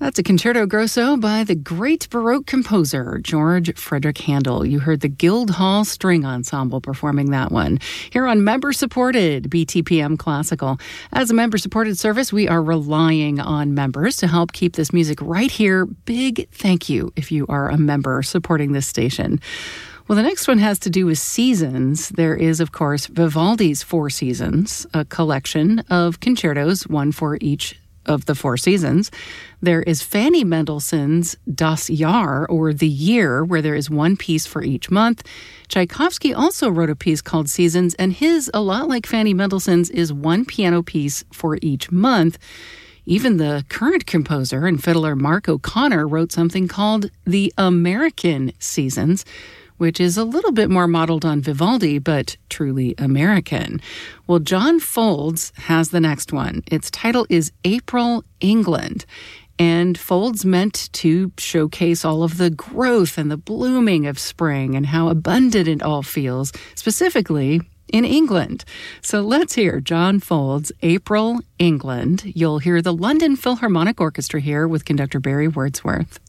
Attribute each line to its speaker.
Speaker 1: That's a concerto grosso by the great Baroque composer, George Frederick Handel. You heard the Guildhall String Ensemble performing that one here on member-supported BTPM Classical. As a member-supported service, we are relying on members to help keep this music right here. Big thank you if you are a member supporting this station. Well, the next one has to do with seasons. There is, of course, Vivaldi's Four Seasons, a collection of concertos, one for each of the four seasons. There is Fanny Mendelssohn's Das Jahr, or The Year, where there is one piece for each month. Tchaikovsky also wrote a piece called Seasons, and his, a lot like Fanny Mendelssohn's, is one piano piece for each month. Even the current composer and fiddler Mark O'Connor wrote something called The American Seasons, which is a little bit more modeled on Vivaldi, but truly American. Well, John Folds has the next one. Its title is April, England. And Folds meant to showcase all of the growth and the blooming of spring and how abundant it all feels, specifically in England. So let's hear John Folds' April, England. You'll hear the London Philharmonic Orchestra here with conductor Barry Wordsworth.